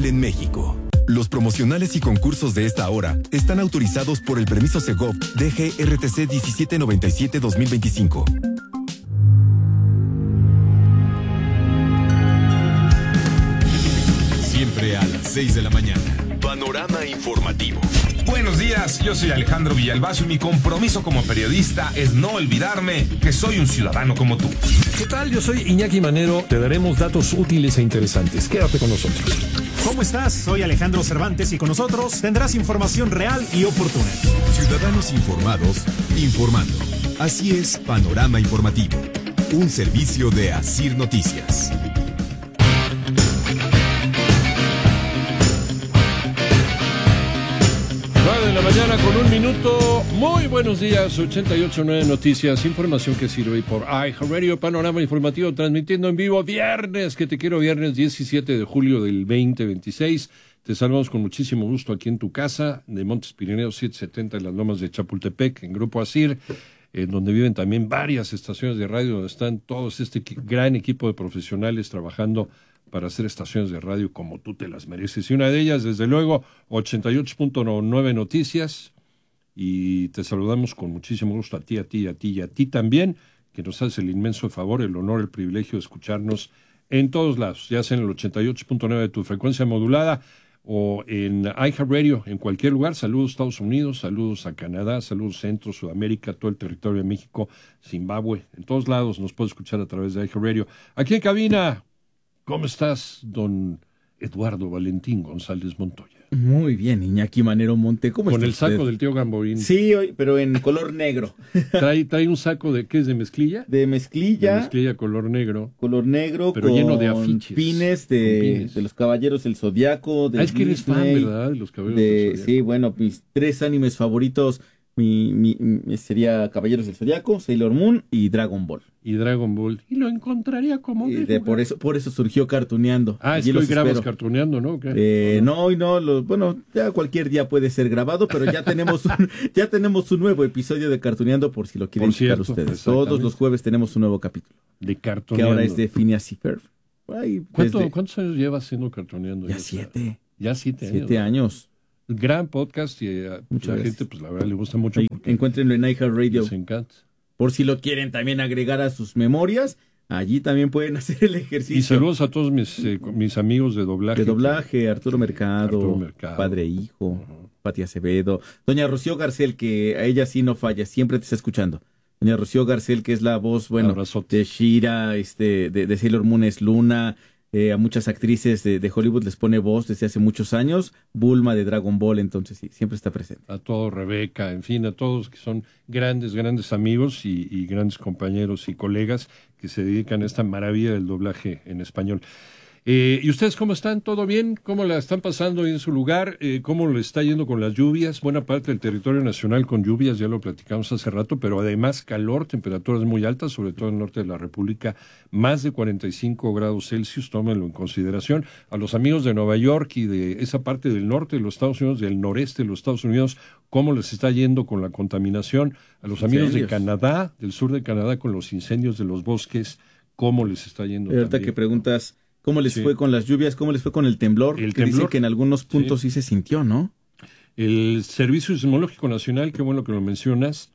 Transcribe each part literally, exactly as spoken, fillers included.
en México. Los promocionales y concursos de esta hora están autorizados por el permiso Segov D G R T C diecisiete noventa y siete dos mil veinticinco. Siempre a las seis de la mañana. Panorama informativo. Buenos días, yo soy Alejandro Villalbazo y mi compromiso como periodista es no olvidarme que soy un ciudadano como tú. ¿Qué tal? Yo soy Iñaki Manero. Te daremos datos útiles e interesantes. Quédate con nosotros. ¿Cómo estás? Soy Alejandro Cervantes y con nosotros tendrás información real y oportuna. Ciudadanos informados, informando. Así es Panorama Informativo, un servicio de Asir Noticias. nueve de la mañana con un minuto. Muy buenos días, ochenta y ocho punto nueve Noticias, información que sirve por iHeartRadio, Panorama Informativo, transmitiendo en vivo viernes, que te quiero, viernes diecisiete de julio del veinte veintiséis. Te saludamos con muchísimo gusto aquí en tu casa, de Montes Pirineos setecientos setenta en las Lomas de Chapultepec, en Grupo Asir, en donde viven también varias estaciones de radio, donde están todos este gran equipo de profesionales trabajando para hacer estaciones de radio como tú te las mereces. Y una de ellas, desde luego, ochenta y ocho punto nueve Noticias. Y te saludamos con muchísimo gusto a ti, a ti, a ti y a ti también, que nos hace el inmenso favor, el honor, el privilegio de escucharnos en todos lados, ya sea en el ochenta y ocho punto nueve de tu frecuencia modulada o en iHeartRadio, en cualquier lugar. Saludos a Estados Unidos, saludos a Canadá, saludos Centro, Sudamérica, todo el territorio de México, Zimbabue, en todos lados nos puedes escuchar a través de iHeartRadio. Aquí en cabina, ¿cómo estás, don Eduardo Valentín González Montoya? Muy bien, Iñaki Manero Monte, ¿cómo Con está el saco usted? del tío Gamboín. Sí, pero en color negro. Trae, trae un saco de, ¿qué es, de mezclilla? De mezclilla. De mezclilla color negro. Color negro, pero con lleno de afiches. Pines de, Con pines. de los Caballeros del Zodiaco. De Ah, es que eres fan, Disney, ¿verdad? De los Caballeros de, del Zodiaco. Sí, bueno, mis tres animes favoritos mi, mi, mi- sería Caballeros del Zodiaco, Sailor Moon y Dragon Ball. Y Dragon Ball. Y lo encontraría como... Y de, por eso por eso surgió Cartuneando. Ah, es Allí que hoy los grabas espero. cartuneando, ¿no? ¿Qué? Eh, no, hoy no, lo- bueno, ya cualquier día puede ser grabado, pero ya tenemos un, ya tenemos un nuevo episodio de Cartuneando por si lo quieren Por checar cierto, ustedes. exactamente. Todos los jueves tenemos un nuevo capítulo, De que cartuneando. ahora es de Phineas y Ferb. Ay, ¿Cuánto, desde- ¿Cuántos años llevas haciendo cartuneando? Ya siete, Ya siete años. siete años. Gran podcast y eh, Muchas la gracias. gente, pues la verdad, le gusta mucho Ahí, porque encuéntrenlo en iHeartRadio. les encanta. Por si lo quieren también agregar a sus memorias, allí también pueden hacer el ejercicio. Y saludos a todos mis, eh, mis amigos de doblaje. De doblaje, Arturo Mercado, Arturo Mercado. Padre e Hijo, Ujú. Pati Acevedo, doña Rocío Garcel, que a ella sí no falla, siempre te está escuchando. Doña Rocío Garcel, que es la voz, bueno, Abrazote. de Shira, este, de, de Sailor Moon es Luna, eh, a muchas actrices de, de Hollywood les pone voz desde hace muchos años, Bulma de Dragon Ball, entonces sí, siempre está presente. A todos, Rebeca, en fin, a todos que son grandes, grandes amigos y, y grandes compañeros y colegas que se dedican a esta maravilla del doblaje en español. Eh, ¿Y ustedes cómo están? ¿Todo bien? ¿Cómo la están pasando en su lugar? Eh, ¿Cómo le está yendo con las lluvias? Buena parte del territorio nacional con lluvias, ya lo platicamos hace rato, pero además calor, temperaturas muy altas, sobre todo en el norte de la República, más de cuarenta y cinco grados Celsius, tómenlo en consideración. A los amigos de Nueva York y de esa parte del norte de los Estados Unidos, del noreste de los Estados Unidos, ¿cómo les está yendo con la contaminación? A los amigos de Incendios. Canadá, del sur de Canadá, con los incendios de los bosques, ¿cómo les está yendo? Y ahorita también? que preguntas cómo les Sí. fue con las lluvias, cómo les fue con el temblor, El que dicen temblor. que en algunos puntos sí, se sintió, ¿no? El Servicio Sismológico Nacional, qué bueno que lo mencionas,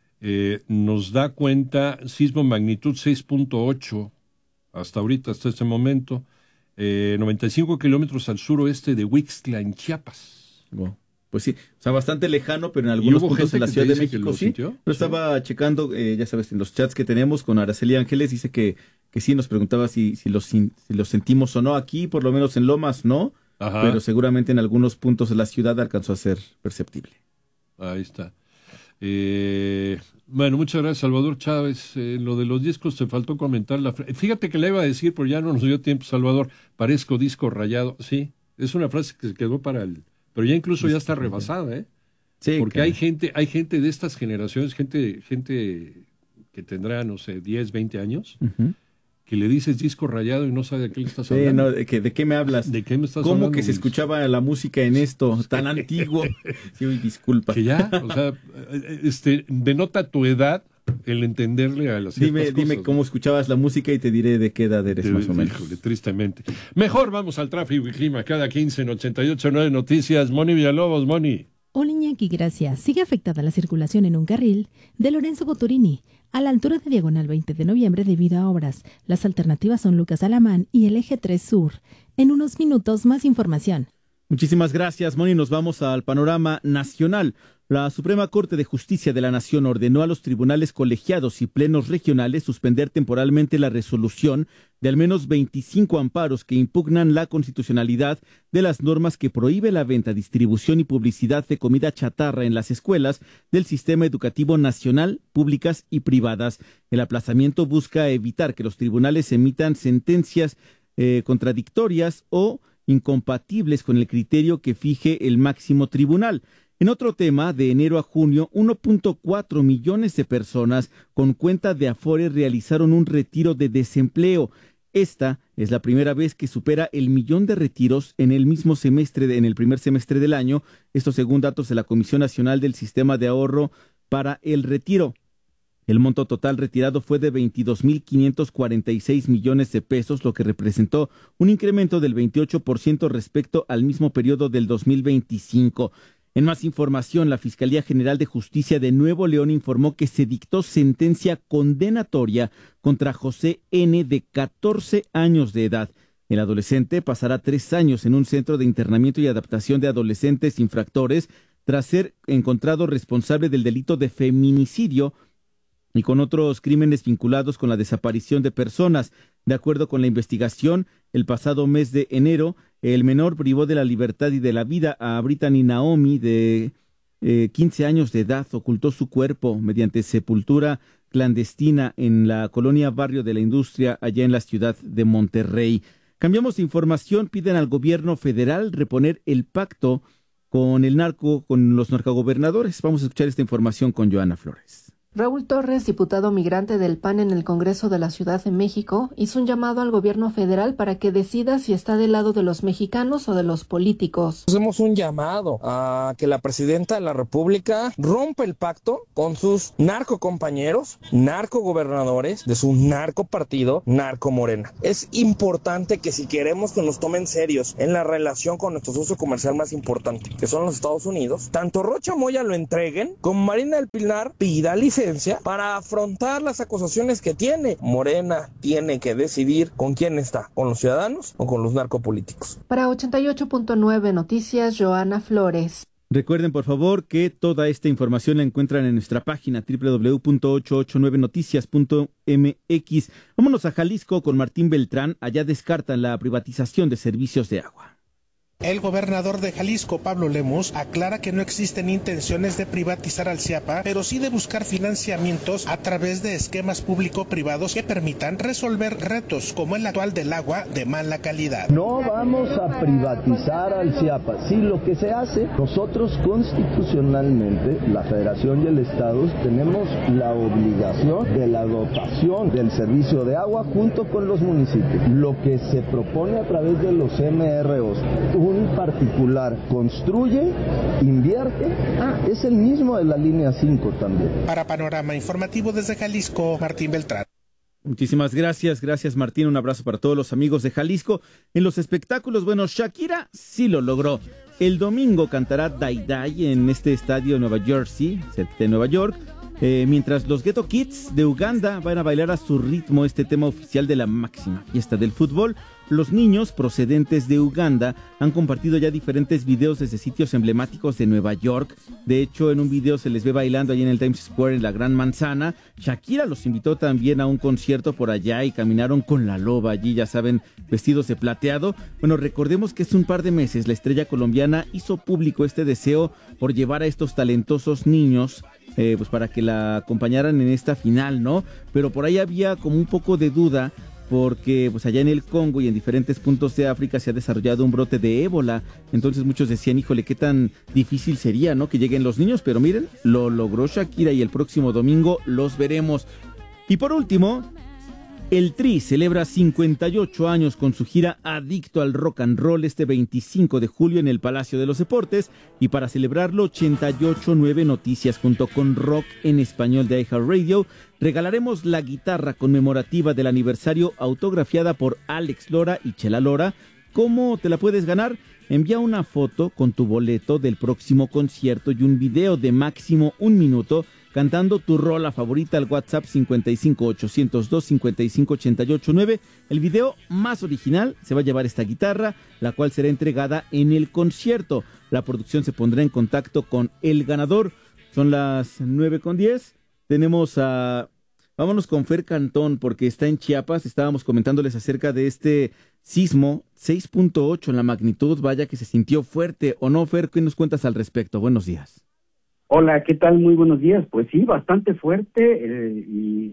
eh, nos da cuenta sismo magnitud seis punto ocho hasta ahorita, hasta este momento, eh, noventa y cinco kilómetros al suroeste de Huixtla, en Chiapas. Wow. Pues sí, o sea, bastante lejano, pero en algunos hubo puntos gente de la que Ciudad te de dice que México lo sí. sintió? Lo estaba checando, eh, ya sabes, en los chats que tenemos con Araceli Ángeles, dice que, que sí, nos preguntaba si, si, los, si los sentimos o no. Aquí, por lo menos en Lomas, no, Ajá, pero seguramente en algunos puntos de la ciudad alcanzó a ser perceptible. ahí está. Eh, bueno, muchas gracias, Salvador Chávez. Eh, lo de los discos te faltó comentar. La fra- Fíjate que le iba a decir, pero ya no nos dio tiempo, Salvador. Parezco disco rayado. Sí, es una frase que se quedó para el... Pero ya incluso ya está rebasada, ¿eh? Sí, Porque claro. hay gente, hay gente de estas generaciones, gente, gente que tendrá, no sé, diez, veinte años, Ujú. que le dices disco rayado y no sabe de qué le estás Sí, hablando. no, ¿de, qué, ¿de qué me hablas? ¿De qué me estás ¿Cómo hablando? que se Luis? escuchaba la música en esto tan antiguo? Sí, uy, disculpa. Que ya, o sea, este, denota tu edad, el entenderle a las Dime, cosas, dime ¿no? cómo escuchabas la música y te diré de qué edad eres, Eh, más o menos. Híjole, tristemente. Mejor vamos al tráfico y clima cada quince en ochenta y ocho punto nueve Noticias. Moni Villalobos, Moni. Hola Iñaki, gracias. Sigue afectada la circulación en un carril de Lorenzo Boturini, a la altura de Diagonal veinte de noviembre debido a obras. Las alternativas son Lucas Alamán y el Eje tres Sur. En unos minutos, más información. Muchísimas gracias, Moni. Nos vamos al panorama nacional. La Suprema Corte de Justicia de la Nación ordenó a los tribunales colegiados y plenos regionales suspender temporalmente la resolución de al menos veinticinco amparos que impugnan la constitucionalidad de las normas que prohíbe la venta, distribución y publicidad de comida chatarra en las escuelas del sistema educativo nacional, públicas y privadas. El aplazamiento busca evitar que los tribunales emitan sentencias eh, contradictorias o incompatibles con el criterio que fije el máximo tribunal. En otro tema, de enero a junio, uno punto cuatro millones de personas con cuenta de Afore realizaron un retiro de desempleo. Esta es la primera vez que supera el millón de retiros en el mismo semestre, de, en el primer semestre del año. Esto según datos de la Comisión Nacional del Sistema de Ahorro para el Retiro. El monto total retirado fue de veintidós mil quinientos cuarenta y seis millones de pesos, lo que representó un incremento del veintiocho por ciento respecto al mismo periodo del dos mil veinticinco. En más información, la Fiscalía General de Justicia de Nuevo León informó que se dictó sentencia condenatoria contra José N., de catorce años de edad. El adolescente pasará tres años en un centro de internamiento y adaptación de adolescentes infractores tras ser encontrado responsable del delito de feminicidio y con otros crímenes vinculados con la desaparición de personas. De acuerdo con la investigación, el pasado mes de enero, el menor privó de la libertad y de la vida a Brittany Naomi, de eh, quince años de edad, ocultó su cuerpo mediante sepultura clandestina en la colonia Barrio de la Industria, allá en la ciudad de Monterrey. Cambiamos de información, piden al gobierno federal reponer el pacto con el narco, con los narcogobernadores. Vamos a escuchar esta información con Joana Flores. Raúl Torres, diputado migrante del P A N en el Congreso de la Ciudad de México, hizo un llamado al gobierno federal para que decida si está del lado de los mexicanos o de los políticos. Hacemos un llamado a que la presidenta de la República rompa el pacto con sus narcocompañeros, narcogobernadores de su narcopartido, Narco Morena. Es importante que si queremos que nos tomen serios en la relación con nuestro socio comercial más importante, que son los Estados Unidos, tanto Rocha Moya lo entreguen, como Marina del Pilar pida licencia para afrontar las acusaciones que tiene. Morena tiene que decidir con quién está, con los ciudadanos o con los narcopolíticos. Para ochenta y ocho punto nueve Noticias, Joana Flores. Recuerden, por favor, que toda esta información la encuentran en nuestra página doble u doble u doble u punto ochocientos ochenta y nueve noticias punto m x. Vámonos a Jalisco con Martín Beltrán. Allá descartan la privatización de servicios de agua. El gobernador de Jalisco, Pablo Lemus, aclara que no existen intenciones de privatizar al CIAPA, pero sí de buscar financiamientos a través de esquemas público-privados que permitan resolver retos como el actual del agua de mala calidad. No vamos a privatizar al CIAPA. Sí, lo que se hace, nosotros constitucionalmente, la Federación y el Estado, tenemos la obligación de la dotación del servicio de agua junto con los municipios. Lo que se propone a través de los M R Os, un particular construye, invierte, ah, es el mismo de la línea cinco también. Para Panorama Informativo desde Jalisco, Martín Beltrán. Muchísimas gracias, gracias Martín, un abrazo para todos los amigos de Jalisco. En los espectáculos, bueno, Shakira sí lo logró. El domingo cantará Die Die en este estadio de Nueva Jersey, de Nueva York, eh, mientras los Ghetto Kids de Uganda van a bailar a su ritmo este tema oficial de la máxima fiesta del fútbol. Los niños procedentes de Uganda han compartido ya diferentes videos desde sitios emblemáticos de Nueva York. De hecho, en un video se les ve bailando allí en el Times Square, en la Gran Manzana. Shakira los invitó también a un concierto por allá y caminaron con la loba allí, ya saben, vestidos de plateado. Bueno, recordemos que hace un par de meses la estrella colombiana hizo público este deseo por llevar a estos talentosos niños eh, pues para que la acompañaran en esta final, ¿no? Pero por ahí había como un poco de duda, porque pues allá en el Congo y en diferentes puntos de África se ha desarrollado un brote de ébola. Entonces muchos decían, híjole, qué tan difícil sería, ¿no?, que lleguen los niños, pero miren, lo logró Shakira y el próximo domingo los veremos. Y por último, El Tri celebra cincuenta y ocho años con su gira Adicto al Rock and Roll este veinticinco de julio en el Palacio de los Deportes, y para celebrarlo ochenta y ocho punto nueve Noticias junto con Rock en Español de iHeartRadio regalaremos la guitarra conmemorativa del aniversario autografiada por Alex Lora y Chela Lora. ¿Cómo te la puedes ganar? Envía una foto con tu boleto del próximo concierto y un video de máximo un minuto cantando tu rola favorita al WhatsApp cincuenta y cinco, ochocientos dos, cincuenta y cinco, ochenta y ocho nueve. El video más original se va a llevar esta guitarra, la cual será entregada en el concierto. La producción se pondrá en contacto con el ganador. Son las nueve con diez. Tenemos a... Vámonos con Fer Cantón, porque está en Chiapas. Estábamos comentándoles acerca de este sismo, seis punto ocho en la magnitud. Vaya que se sintió fuerte, ¿o no, Fer? ¿Qué nos cuentas al respecto? Buenos días. Hola, ¿qué tal? Muy buenos días. Pues sí, bastante fuerte eh,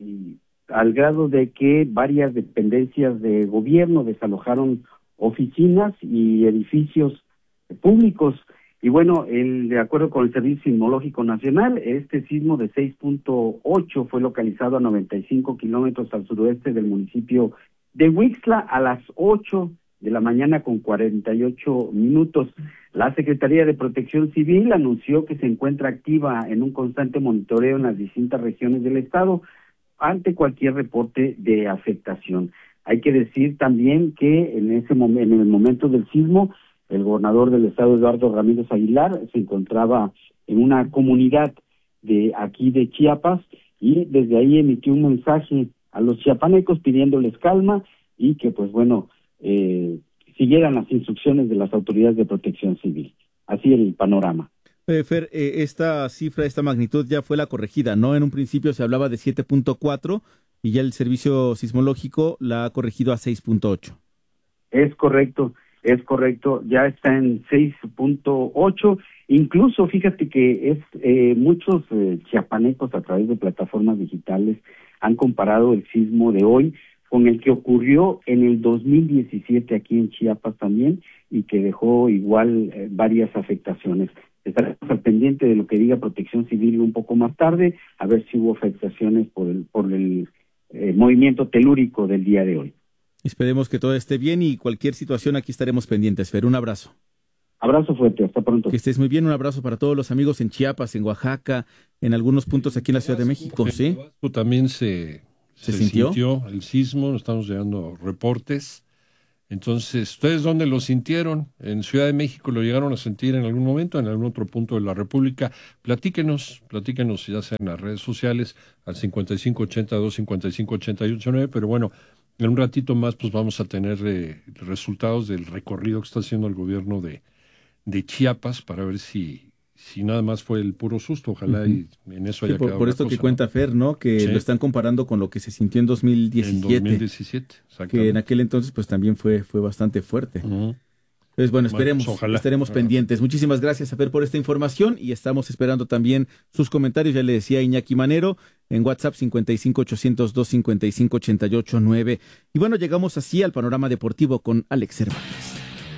y al grado de que varias dependencias de gobierno desalojaron oficinas y edificios públicos. Y bueno, el, de acuerdo con el Servicio Sismológico Nacional, este sismo de seis punto ocho fue localizado a noventa y cinco kilómetros al suroeste del municipio de Huixtla a las ocho de la mañana con cuarenta y ocho minutos. La Secretaría de Protección Civil anunció que se encuentra activa en un constante monitoreo en las distintas regiones del estado ante cualquier reporte de afectación. Hay que decir también que en ese momento, en el momento del sismo, el gobernador del estado, Eduardo Ramírez Aguilar, se encontraba en una comunidad de aquí de Chiapas y desde ahí emitió un mensaje a los chiapanecos pidiéndoles calma y que, pues bueno, eh, siguieran las instrucciones de las autoridades de protección civil. Así el panorama. Eh, Fer, eh, esta cifra, esta magnitud ya fue la corregida, ¿no? En un principio se hablaba de siete punto cuatro y ya el servicio sismológico la ha corregido a seis punto ocho. Es correcto, es correcto. Ya está en seis punto ocho. Incluso, fíjate que es eh, muchos eh, chiapanecos a través de plataformas digitales han comparado el sismo de hoy con el que ocurrió en el dos mil diecisiete aquí en Chiapas también y que dejó igual eh, varias afectaciones. Estaremos al pendiente de lo que diga Protección Civil un poco más tarde, a ver si hubo afectaciones por el, por el eh, movimiento telúrico del día de hoy. Esperemos que todo esté bien y cualquier situación aquí estaremos pendientes. Fer, un abrazo. Abrazo fuerte, hasta pronto. Que estés muy bien, un abrazo para todos los amigos en Chiapas, en Oaxaca, en algunos puntos aquí en la Ciudad de México, ¿sí? También se... ¿Se, ¿Se sintió? sintió el sismo? Nos estamos llegando reportes. Entonces, ¿ustedes dónde lo sintieron? ¿En Ciudad de México lo llegaron a sentir en algún momento, en algún otro punto de la República? Platíquenos, platíquenos ya sea en las redes sociales, al cincuenta y cinco ochenta y dos, cincuenta y cinco ochenta y ocho nueve, pero bueno, en un ratito más pues vamos a tener eh, resultados del recorrido que está haciendo el gobierno de, de Chiapas para ver si... si nada más fue el puro susto, ojalá uh-huh. y en eso haya sí, por, quedado por esto cosa, que cuenta ¿no? Fer, ¿no? Que sí. Lo están comparando con lo que se sintió en dos mil diecisiete. En dos mil diecisiete, exactamente. Que en aquel entonces pues también fue, fue bastante fuerte. Uh-huh. Entonces, bueno, esperemos, bueno, pues, ojalá. estaremos uh-huh. pendientes. Muchísimas gracias, Fer, por esta información y estamos esperando también sus comentarios. Ya le decía Iñaki Manero en WhatsApp cincuenta y cinco ochocientos dos, cincuenta y cinco ochenta y ocho nueve. Y bueno, llegamos así al panorama deportivo con Alex Cervantes.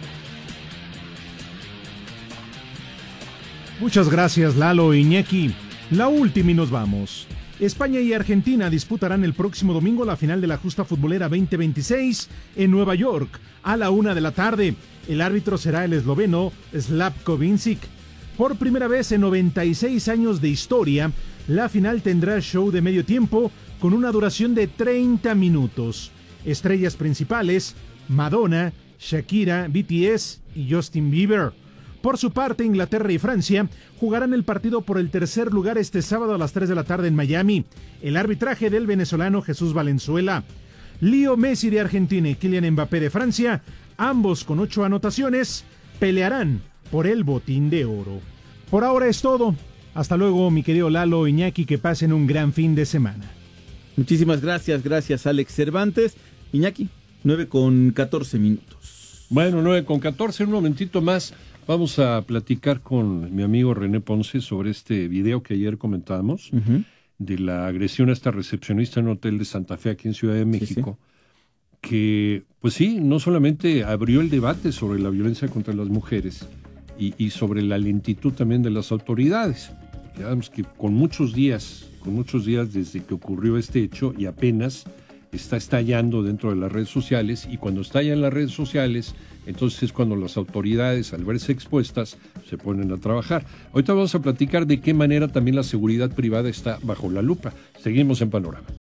Muchas gracias, Lalo e Iñaki. La última y nos vamos. España y Argentina disputarán el próximo domingo la final de la Justa Futbolera veinte veintiséis en Nueva York a la una de la tarde. El árbitro será el esloveno Slavko Vincic. Por primera vez en noventa y seis años de historia, la final tendrá show de medio tiempo con una duración de treinta minutos. Estrellas principales: Madonna, Shakira, B T S y Justin Bieber. Por su parte, Inglaterra y Francia jugarán el partido por el tercer lugar este sábado a las tres de la tarde en Miami. El arbitraje del venezolano Jesús Valenzuela. Leo Messi de Argentina y Kylian Mbappé de Francia, ambos con ocho anotaciones, pelearán por el botín de oro. Por ahora es todo. Hasta luego, mi querido Lalo, Iñaki, que pasen un gran fin de semana. Muchísimas gracias, gracias Alex Cervantes. Iñaki, nueve con catorce minutos. Bueno, nueve con catorce, un momentito más. Vamos a platicar con mi amigo René Ponce sobre este video que ayer comentábamos, uh-huh. de la agresión a esta recepcionista en un hotel de Santa Fe aquí en Ciudad de México, sí, sí. que, pues sí, no solamente abrió el debate sobre la violencia contra las mujeres y, y sobre la lentitud también de las autoridades. Ya vemos que con muchos días, con muchos días desde que ocurrió este hecho y apenas está estallando dentro de las redes sociales, y cuando estalla en las redes sociales, entonces es cuando las autoridades, al verse expuestas, se ponen a trabajar. Ahorita vamos a platicar de qué manera también la seguridad privada está bajo la lupa. Seguimos en Panorama.